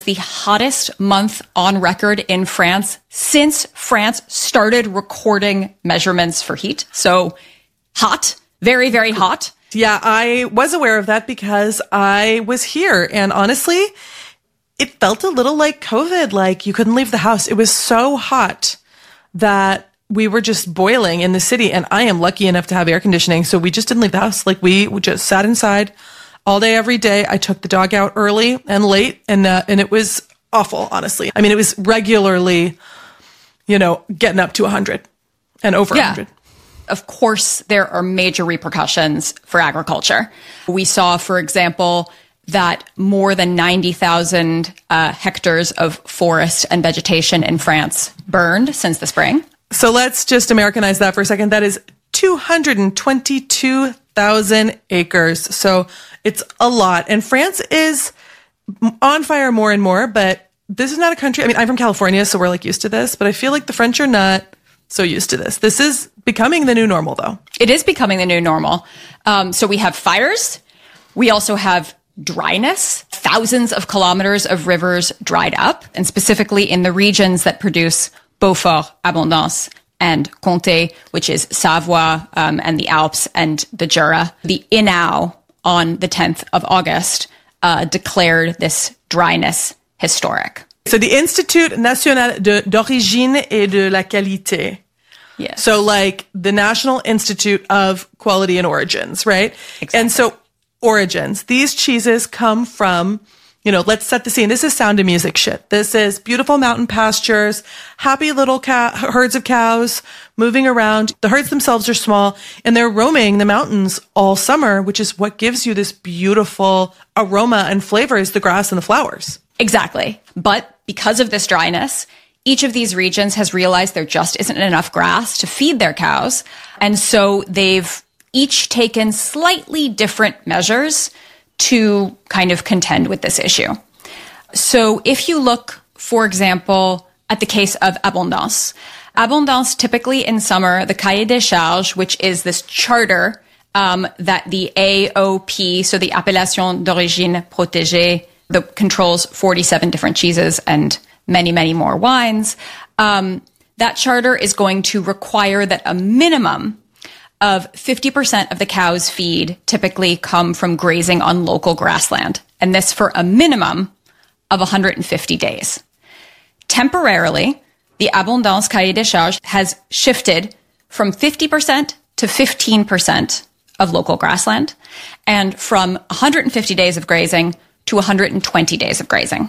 the hottest month on record in France since France started recording measurements for heat. So hot, very, very hot. Yeah, I was aware of that because I was here. And honestly, it felt a little like COVID, like you couldn't leave the house. It was so hot that we were just boiling in the city. And I am lucky enough to have air conditioning. So we just didn't leave the house. Like we just sat inside all day, every day. I took the dog out early and late, and it was awful, honestly. I mean, it was regularly, getting up to 100 and over 100. Of course, there are major repercussions for agriculture. We saw, for example, that more than 90,000 hectares of forest and vegetation in France burned since the spring. So let's just Americanize that for a second. That is 222,000 acres. So it's a lot. And France is on fire more and more, but this is not a country. I mean, I'm from California, so we're like used to this, but I feel like the French are not so used to this. This is becoming the new normal, though. It is becoming the new normal. So we have fires. We also have dryness. Thousands of kilometers of rivers dried up, and specifically in the regions that produce Beaufort, Abondance, and Comté, which is Savoie and the Alps and the Jura. The INAO on the 10th of August declared this dryness historic. So the Institut National d'Origine et de la Qualité. Yes. So like the National Institute of Quality and Origins, right? Exactly. And so origins, these cheeses come from, let's set the scene. This is Sound of Music shit. This is beautiful mountain pastures, happy little herds of cows moving around. The herds themselves are small and they're roaming the mountains all summer, which is what gives you this beautiful aroma and flavor is the grass and the flowers. Exactly. But because of this dryness, each of these regions has realized there just isn't enough grass to feed their cows. And so they've each taken slightly different measures to kind of contend with this issue. So if you look, for example, at the case of Abondance, typically in summer, the Cahier des Charges, which is this charter that the AOP, so the Appellation d'Origine Protégée, that controls 47 different cheeses and many, many more wines. That charter is going to require that a minimum of 50% of the cow's feed typically come from grazing on local grassland, and this for a minimum of 150 days. Temporarily, the Abondance Cahier des Charges has shifted from 50% to 15% of local grassland, and from 150 days of grazing to 120 days of grazing.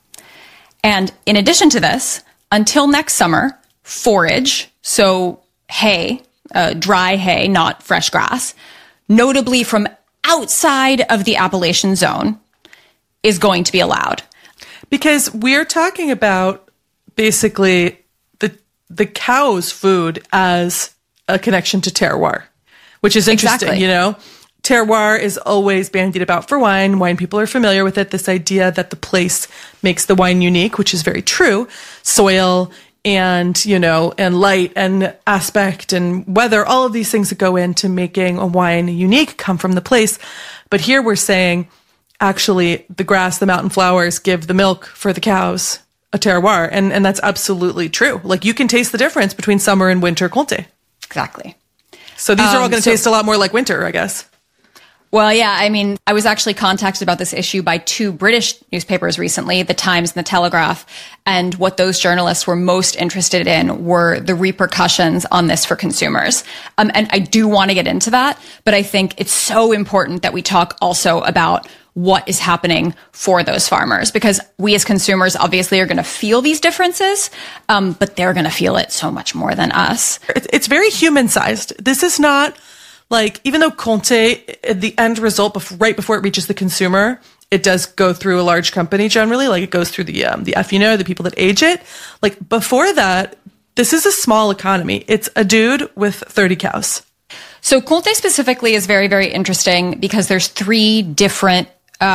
And in addition to this, until next summer, forage, so hay, dry hay, not fresh grass, notably from outside of the Appalachian zone, is going to be allowed. Because we're talking about basically the cow's food as a connection to terroir, which is interesting, Exactly. Terroir is always bandied about for wine. Wine people are familiar with it. This idea that the place makes the wine unique, which is very true. Soil and, and light and aspect and weather, all of these things that go into making a wine unique come from the place. But here we're saying, actually, the grass, the mountain flowers give the milk for the cows a terroir. And that's absolutely true. Like you can taste the difference between summer and winter Comté. Exactly. So these are all going to taste a lot more like winter, I guess. Well, yeah, I mean, I was actually contacted about this issue by two British newspapers recently, The Times and The Telegraph. And what those journalists were most interested in were the repercussions on this for consumers. And I do want to get into that, but I think it's so important that we talk also about what is happening for those farmers, because we as consumers obviously are going to feel these differences, but they're going to feel it so much more than us. It's very human-sized. This is not like, even though Comté, the end result, right before it reaches the consumer, it does go through a large company generally, like it goes through the affineurs, the people that age it. Like before that, this is a small economy. It's a dude with 30 cows. So Comté specifically is very, very interesting because there's three different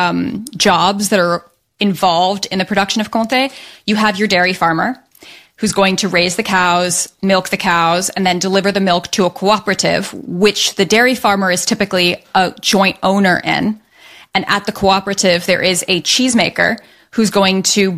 jobs that are involved in the production of Comté. You have your dairy farmer, who's going to raise the cows, milk the cows, and then deliver the milk to a cooperative, which the dairy farmer is typically a joint owner in. And at the cooperative, there is a cheesemaker who's going to